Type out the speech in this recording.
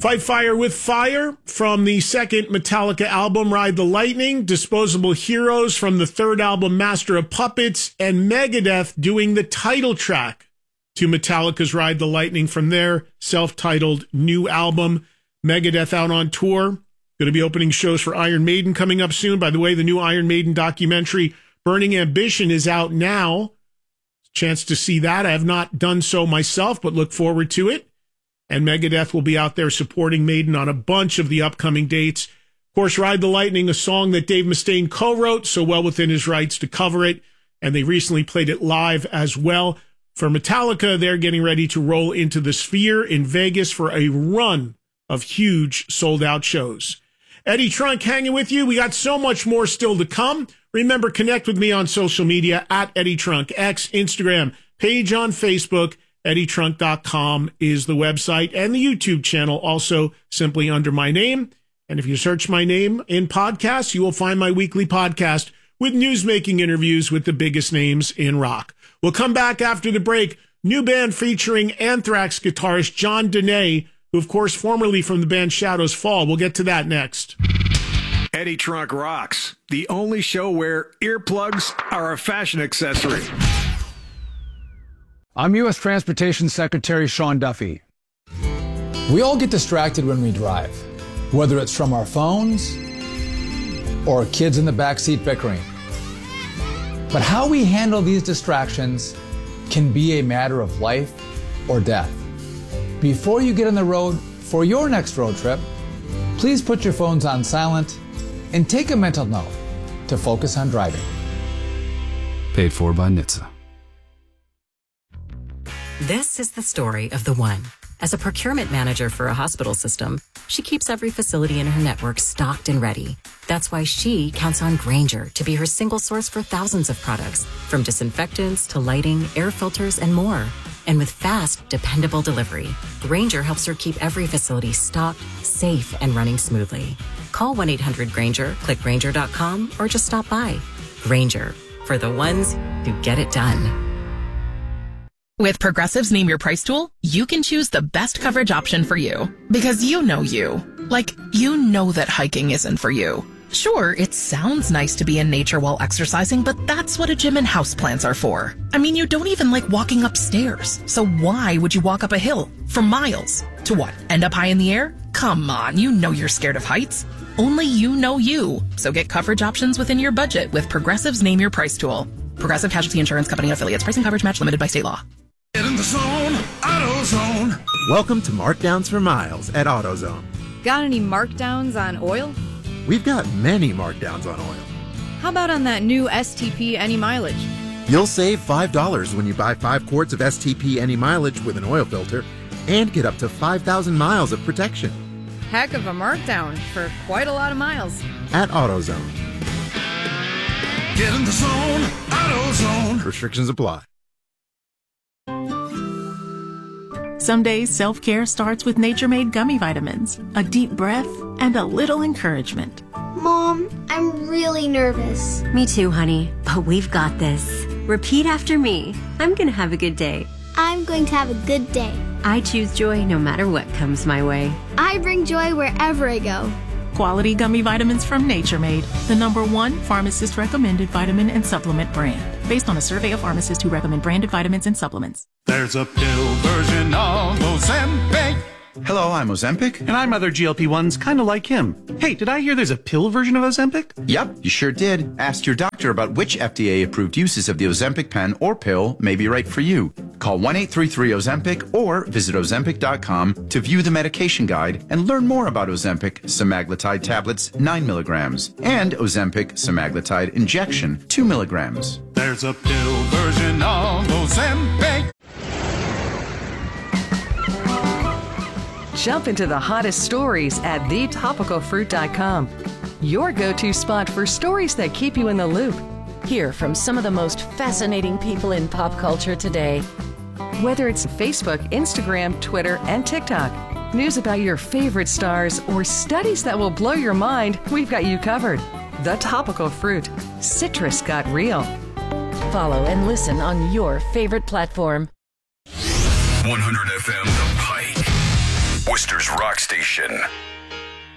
Fight Fire with Fire from the second Metallica album, Ride the Lightning, Disposable Heroes from the third album, Master of Puppets, and Megadeth doing the title track to Metallica's Ride the Lightning from their self-titled new album. Megadeth out on tour. Going to be opening shows for Iron Maiden coming up soon. By the way, the new Iron Maiden documentary, Burning Ambition, is out now. Chance to see that. I have not done so myself, but look forward to it. And Megadeth will be out there supporting Maiden on a bunch of the upcoming dates. Of course, Ride the Lightning, a song that Dave Mustaine co-wrote, so well within his rights to cover it. And they recently played it live as well. For Metallica, they're getting ready to roll into the Sphere in Vegas for a run of huge sold-out shows. Eddie Trunk hanging with you. We got so much more still to come. Remember, connect with me on social media at Eddie Trunk, X, Instagram, page on Facebook. EddieTrunk.com is the website, and the YouTube channel also simply under my name. And if you search my name in podcasts, you will find my weekly podcast with newsmaking interviews with the biggest names in rock. We'll come back after the break. New band featuring Anthrax guitarist John Dene, who, of course, formerly from the band Shadows Fall. We'll get to that next. Eddie Trunk Rocks, the only show where earplugs are a fashion accessory. I'm U.S. Transportation Secretary Sean Duffy. We all get distracted when we drive, whether it's from our phones or kids in the backseat bickering. But how we handle these distractions can be a matter of life or death. Before you get on the road for your next road trip, please put your phones on silent and take a mental note to focus on driving. Paid for by NHTSA. This is the story of the one. As a procurement manager for a hospital system, she keeps every facility in her network stocked and ready. That's why she counts on Grainger to be her single source for thousands of products, from disinfectants to lighting, air filters, and more. And with fast, dependable delivery, Grainger helps her keep every facility stocked, safe, and running smoothly. Call 1-800-GRAINGER, click Grainger.com, or just stop by. Grainger, for the ones who get it done. With Progressive's Name Your Price tool, you can choose the best coverage option for you. Because you know you. Like, you know that hiking isn't for you. Sure, it sounds nice to be in nature while exercising, but that's what a gym and houseplants are for. I mean, you don't even like walking upstairs. So why would you walk up a hill for miles? To what, end up high in the air? Come on, you know you're scared of heights. Only you know you. So get coverage options within your budget with Progressive's Name Your Price tool. Progressive Casualty Insurance Company affiliates. Pricing coverage match limited by state law. Get in the zone, AutoZone. Welcome to Markdowns for Miles at AutoZone. Got any markdowns on oil? We've got many markdowns on oil. How about on that new STP Any Mileage? You'll save $5 when you buy 5 quarts of STP Any Mileage with an oil filter and get up to 5,000 miles of protection. Heck of a markdown for quite a lot of miles. At AutoZone. Get in the zone, AutoZone. Restrictions apply. Some days, self-care starts with Nature-Made gummy vitamins, a deep breath, and a little encouragement. Mom, I'm really nervous. Me too, honey, but we've got this. Repeat after me. I'm gonna have a good day. I'm going to have a good day. I choose joy no matter what comes my way. I bring joy wherever I go. Quality gummy vitamins from Nature Made, the #1 pharmacist-recommended vitamin and supplement brand, based on a survey of pharmacists who recommend branded vitamins and supplements. There's a pill version of Ozempic. Hello, I'm Ozempic. And I'm other GLP-1s, kind of like him. Hey, did I hear there's a pill version of Ozempic? Yep, you sure did. Ask your doctor about which FDA-approved uses of the Ozempic pen or pill may be right for you. Call 1-833-OZEMPIC or visit Ozempic.com to view the medication guide and learn more about Ozempic semaglutide tablets 9 milligrams and Ozempic semaglutide injection 2 milligrams. There's a pill version of Ozempic. Jump into the hottest stories at thetopicalfruit.com. Your go-to spot for stories that keep you in the loop. Hear from some of the most fascinating people in pop culture today. Whether it's Facebook, Instagram, Twitter, and TikTok, news about your favorite stars, or studies that will blow your mind, we've got you covered. The Topical Fruit. Citrus got real. Follow and listen on your favorite platform. 100 FM The Pike. Worcester's Rock Station.